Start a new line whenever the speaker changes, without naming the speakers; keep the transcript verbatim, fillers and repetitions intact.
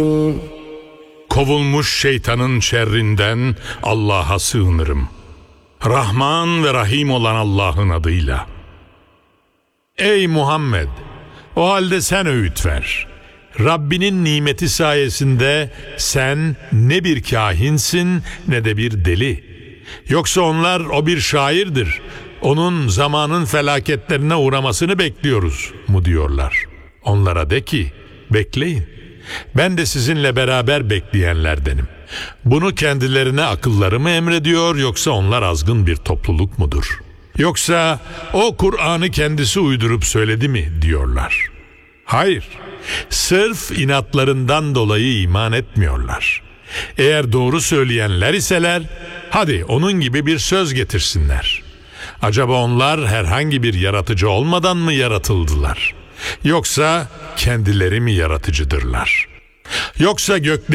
Kovulmuş şeytanın şerrinden Allah'a sığınırım. Rahman ve Rahim olan Allah'ın adıyla. Ey Muhammed! O halde sen öğüt ver. Rabbinin nimeti sayesinde sen ne bir kahinsin ne de bir deli. Yoksa onlar o bir şairdir. Onun zamanın felaketlerine uğramasını bekliyoruz mu diyorlar. Onlara de ki bekleyin. Ben de sizinle beraber bekleyenlerdenim. Bunu kendilerine akılları mı emrediyor yoksa onlar azgın bir topluluk mudur? Yoksa o Kur'an'ı kendisi uydurup söyledi mi diyorlar. Hayır, sırf inatlarından dolayı iman etmiyorlar. Eğer doğru söyleyenler iseler, hadi onun gibi bir söz getirsinler. Acaba onlar herhangi bir yaratıcı olmadan mı yaratıldılar? Yoksa kendileri mi yaratıcıdırlar? Yoksa gökleri